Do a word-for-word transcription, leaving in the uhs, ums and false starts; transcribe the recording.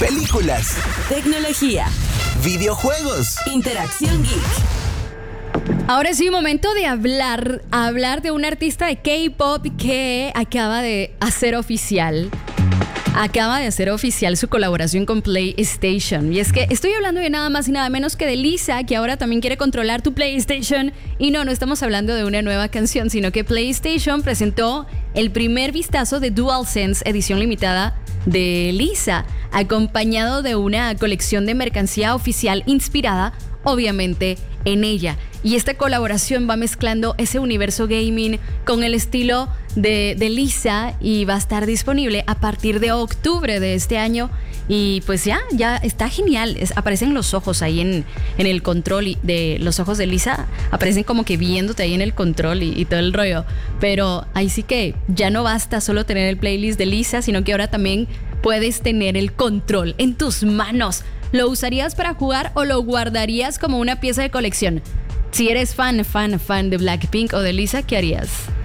películas, tecnología, videojuegos, interacción geek. Ahora sí, momento de hablar, hablar de un artista de K-pop que acaba de hacer oficial. Acaba de hacer oficial su colaboración con PlayStation. Y es que estoy hablando de nada más y nada menos que de Lisa, que ahora también quiere controlar tu PlayStation. Y no, no estamos hablando de una nueva canción, sino que PlayStation presentó el primer vistazo de DualSense edición limitada de Lisa, acompañado de una colección de mercancía oficial inspirada, obviamente, en ella. Y esta colaboración va mezclando ese universo gaming con el estilo de, de Lisa y va a estar disponible a partir de octubre de este año. Y pues ya, ya está genial. Es, aparecen los ojos ahí en, en el control y de los ojos de Lisa. Aparecen como que viéndote ahí en el control y, y todo el rollo. Pero ahí sí que ya no basta solo tener el playlist de Lisa, sino que ahora también puedes tener el control en tus manos. ¿Lo usarías para jugar o lo guardarías como una pieza de colección? Si eres fan, fan, fan de Blackpink o de Lisa, ¿qué harías?